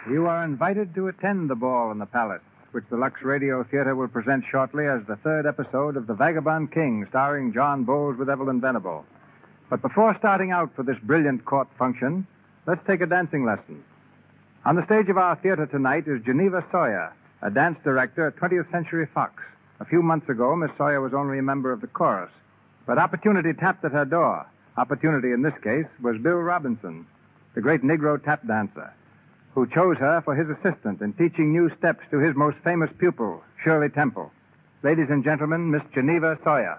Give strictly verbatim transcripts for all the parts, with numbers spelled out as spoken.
You are invited to attend the ball in the Palace, which the Lux Radio Theater will present shortly as the third episode of The Vagabond King, starring John Bowles with Evelyn Venable. But before starting out for this brilliant court function, let's take a dancing lesson. On the stage of our theater tonight is Geneva Sawyer, a dance director at twentieth Century Fox. A few months ago, Miss Sawyer was only a member of the chorus, but opportunity tapped at her door. Opportunity, in this case, was Bill Robinson, the great Negro tap dancer, who chose her for his assistant in teaching new steps to his most famous pupil, Shirley Temple. Ladies and gentlemen, Miss Geneva Sawyer.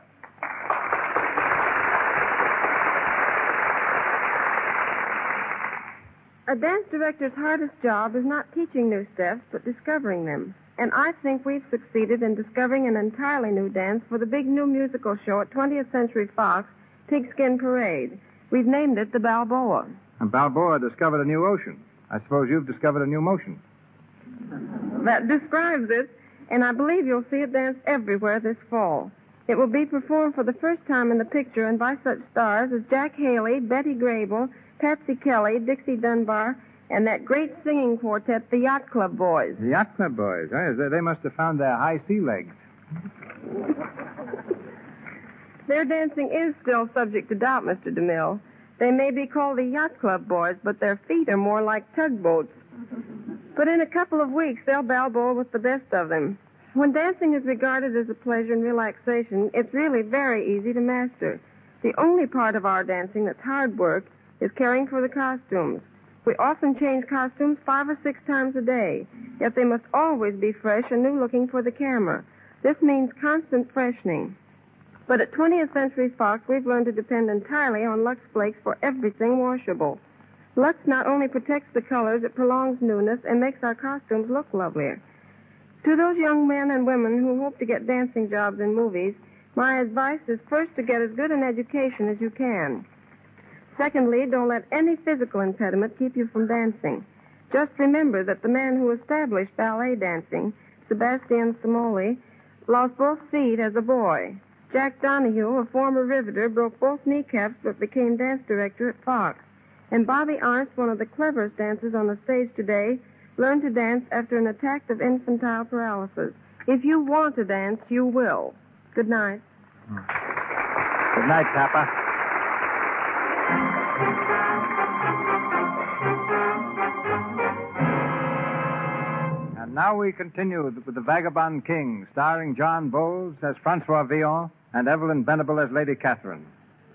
A dance director's hardest job is not teaching new steps, but discovering them. And I think we've succeeded in discovering an entirely new dance for the big new musical show at twentieth Century Fox, Pigskin Parade. We've named it the Balboa. And Balboa discovered a new ocean. I suppose you've discovered a new motion. That describes it, and I believe you'll see it danced everywhere this fall. It will be performed for the first time in the picture and by such stars as Jack Haley, Betty Grable, Patsy Kelly, Dixie Dunbar, and that great singing quartet, the Yacht Club Boys. The Yacht Club Boys? Yes, they must have found their high sea legs. Their dancing is still subject to doubt, Mister DeMille. They may be called the Yacht Club Boys, but their feet are more like tugboats. But in a couple of weeks, they'll Balboa with the best of them. When dancing is regarded as a pleasure and relaxation, it's really very easy to master. The only part of our dancing that's hard work is caring for the costumes. We often change costumes five or six times a day, yet they must always be fresh and new-looking for the camera. This means constant freshening. But at twentieth Century Fox, we've learned to depend entirely on Lux Flakes for everything washable. Lux not only protects the colors, it prolongs newness and makes our costumes look lovelier. To those young men and women who hope to get dancing jobs in movies, my advice is first to get as good an education as you can. Secondly, don't let any physical impediment keep you from dancing. Just remember that the man who established ballet dancing, Sebastian Samoli, lost both feet as a boy. Jack Donahue, a former riveter, broke both kneecaps but became dance director at Fox. And Bobby Arndt, one of the cleverest dancers on the stage today, learned to dance after an attack of infantile paralysis. If you want to dance, you will. Good night. Good night, Papa. And now we continue with The Vagabond King, starring John Bowles as Francois Villon and Evelyn Venable as Lady Catherine.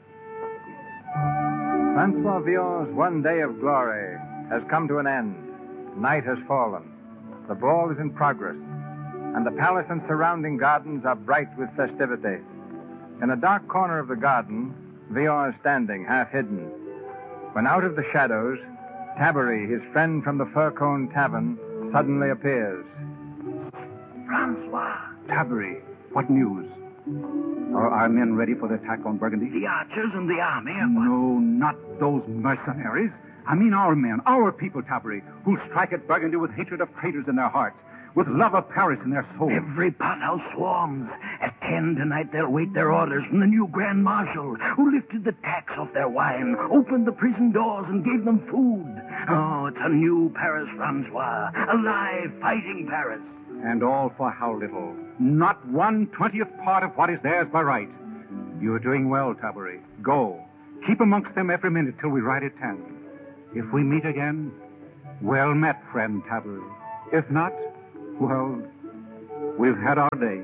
Francois Villon's one day of glory has come to an end. Night has fallen. The ball is in progress, and the palace and surrounding gardens are bright with festivity. In a dark corner of the garden, Villon is standing, half hidden, when out of the shadows, Tabary, his friend from the Fur-Cone Tavern, suddenly appears. Francois. Tabary, what news? Are our men ready for the attack on Burgundy? The archers and the army are... No, not those mercenaries. I mean our men, our people, Tabary, who'll strike at Burgundy with hatred of traitors in their hearts, with love of Paris in their souls. Every pothouse swarms. At ten tonight, they'll wait their orders from the new Grand Marshal, who lifted the tax off their wine, opened the prison doors, and gave them food. Oh, it's a new Paris, Francois. A live, fighting Paris. And all for how little? Not one twentieth part of what is theirs by right. You're doing well, Tabary. Go. Keep amongst them every minute till we ride at ten. If we meet again, well met, friend Tabary. If not, well, we've had our day.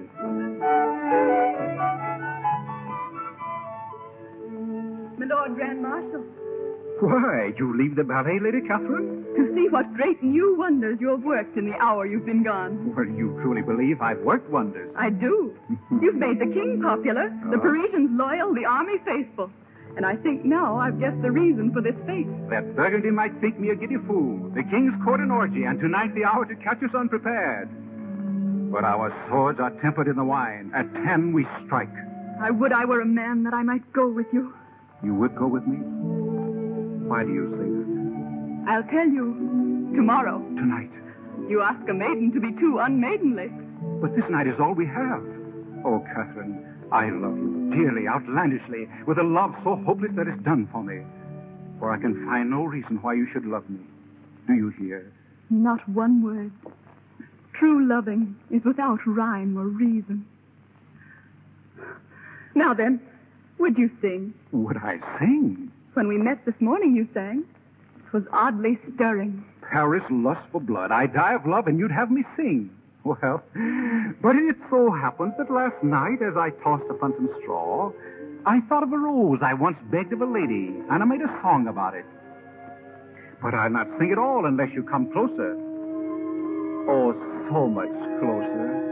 My Lord Grand Marshal. Why, you leave the ballet, Lady Catherine? To see what great new wonders you have worked in the hour you've been gone. Well, you truly believe I've worked wonders. I do. You've made the king popular, the Oh. Parisians loyal, the army faithful. And I think now I've guessed the reason for this fate. That Burgundy might think me a giddy fool. The king's court an orgy, and tonight the hour to catch us unprepared. But our swords are tempered in the wine. At ten we strike. I would I were a man that I might go with you. You would go with me? Why do you say that? I'll tell you tomorrow. Tonight. You ask a maiden to be too unmaidenly. But this night is all we have. Oh, Catherine, I love you dearly, outlandishly, with a love so hopeless that it's done for me. For I can find no reason why you should love me. Do you hear? Not one word. True loving is without rhyme or reason. Now then, would you sing? Would I sing? When we met this morning, you sang. It was oddly stirring. Paris, lust for blood. I die of love, and you'd have me sing. Well, but it so happens that last night, as I tossed upon some straw, I thought of a rose I once begged of a lady, and I made a song about it. But I'll not sing it all unless you come closer. Oh, so much closer.